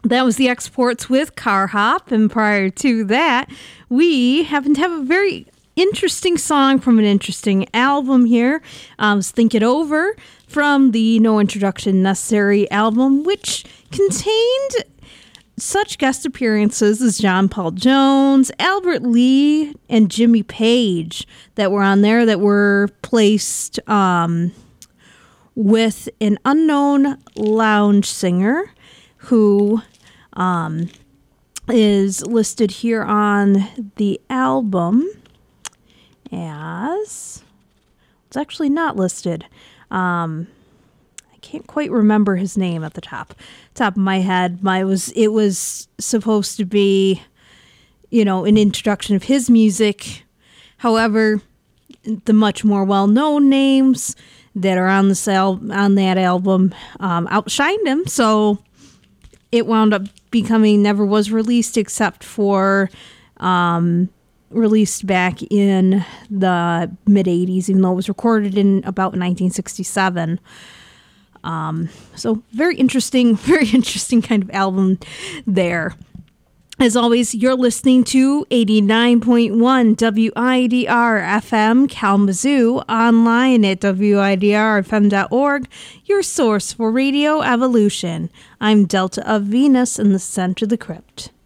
That was the Exports with Car Hop, and prior to that, we happen to have a very interesting song from an interesting album here. I was Think It Over from the No Introduction Necessary album, which contained such guest appearances as John Paul Jones, Albert Lee, and Jimmy Page that were on there that were placed with an unknown lounge singer who is listed here on the album as... It's actually not listed. I can't quite remember his name at the top of my head. It was supposed to be, an introduction of his music. However, the much more well-known names that are on that album outshined him, so it wound up becoming never was released except for released back in the mid-'80s, even though it was recorded in about 1967. So very interesting kind of album there. As always, you're listening to 89.1 WIDR FM Kalamazoo, online at widrfm.org, your source for radio evolution. I'm Delta of Venus in the center of the crypt.